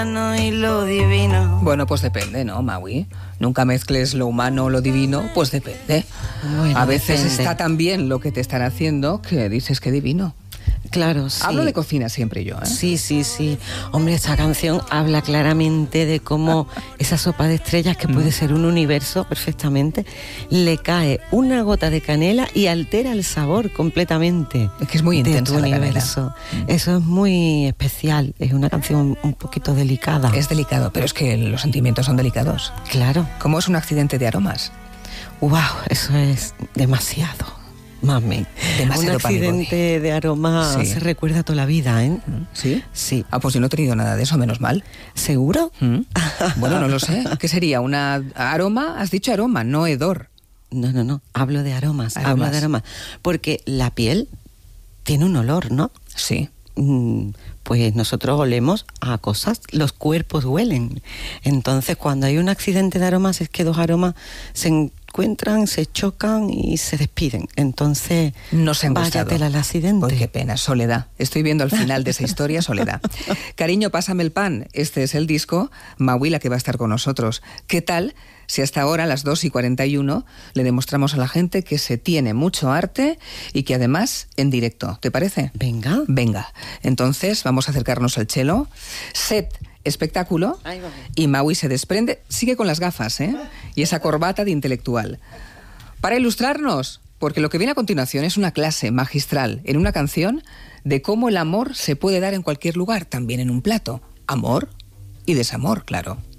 Y lo divino. Bueno, pues depende, ¿no, Maui? Nunca mezcles lo humano o lo divino, pues depende. Bueno, a veces depende. está tan bien lo que te están haciendo que dices que divino. Claro, sí. Hablo de cocina siempre yo, ¿eh? Sí. Hombre, esta canción habla claramente de cómo esa sopa de estrellas, que puede ser un universo perfectamente, le cae una gota de canela y altera el sabor completamente. Es que es muy intensa de tu la universo. canela. Eso es muy especial. Es una canción un poquito delicada. Es delicado, pero es que los sentimientos son delicados. Claro. ¿Cómo es un accidente de aromas? Wow, eso es demasiado. Mami, Demasiado un para mi body. accidente de aroma Sí. se recuerda toda la vida, ¿eh? ¿Sí? Sí. Ah, pues yo no he tenido nada de eso, menos mal. ¿Seguro? Bueno, no lo sé. ¿Qué sería? ¿Una aroma? Has dicho aroma, no hedor. No. Hablo de aromas. Aromas. Hablo de aromas. Porque la piel tiene un olor, ¿no? Sí. Pues nosotros olemos a cosas, los cuerpos huelen. Entonces, cuando hay un accidente de aromas, es que dos aromas se encuentran, se chocan y se despiden. Entonces, No se han gustado. váyatela al accidente. Uy, qué pena, Soledad. Estoy viendo al final de esa historia, Soledad. Cariño, pásame el pan. Este es el disco. Maui, la que va a estar con nosotros. ¿Qué tal si hasta ahora, a las 2:41, le demostramos a la gente que se tiene mucho arte y que además en directo? ¿Te parece? Venga. Venga. Entonces, vamos a acercarnos al cello. Set, espectáculo. Ahí vamos. Y Maui se desprende. Sigue con las gafas, ¿eh? Y esa corbata de intelectual. Para ilustrarnos, porque lo que viene a continuación es una clase magistral en una canción de cómo el amor se puede dar en cualquier lugar, también en un plato. Amor y desamor, claro.